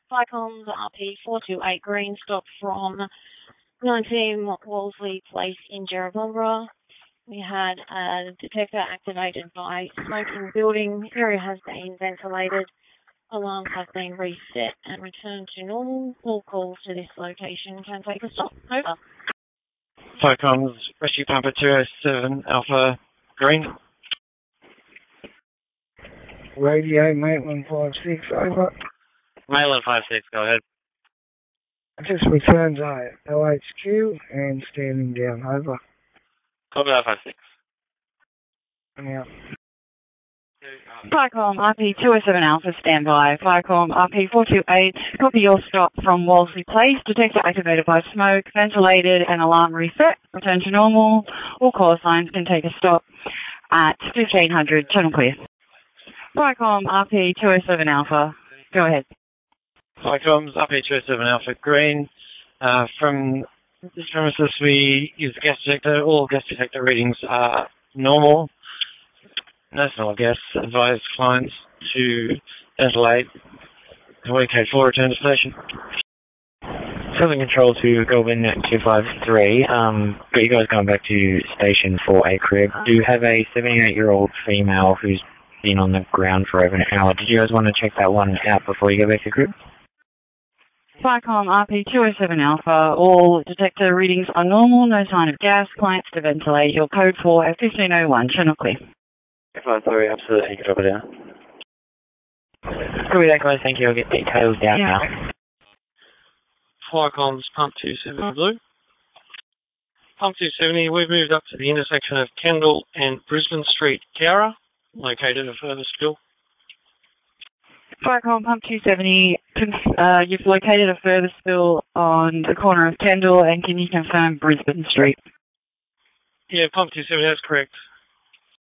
Vicoms RP428 Green, stop from 19 Wolseley Place in Jerrabomberra. We had a detector activated by smoking building. Area has been ventilated. Alarms have been reset and returned to normal. All calls to this location can take a stop. Over. Vicoms Rescue Pumper 207 Alpha Green. Radio Maitland 56, over. Maitland 56, go ahead. I just returned to LHQ and standing down, over. Copy that 56. Yeah. Viacom RP207 Alpha, standby. Viacom RP428, copy your stop from Wolseley Place. Detector activated by smoke, ventilated and alarm reset. Return to normal. All call signs can take a stop at 1500, channel clear. Viacom RP207 Alpha, go ahead. Vicoms RP207 Alpha Green. From this premises, we use the gas detector. All gas detector readings are normal. National Gas advised clients to ventilate and Code 4 return to station. Southern Control to Goulburn 253. Got you guys going back to station for a crib. Do have a 78-year-old female who's been on the ground for over an hour. Did you guys want to check that one out before you go back to crib? Viacom RP207 Alpha, all detector readings are normal, no sign of gas, clients to ventilate. Your code 4 at 1501, channel clear. Sorry, absolutely, you can drop it down. Copy that, guys, thank you. I'll get details down now. Vicoms Pump 270 Blue. Pump 270, we've moved up to the intersection of Kendall and Brisbane Street, Cowra, located a further spill. Viacom Pump 270, you've located a further spill on the corner of Kendall, and can you confirm Brisbane Street? Yeah, Pump 270, that's correct.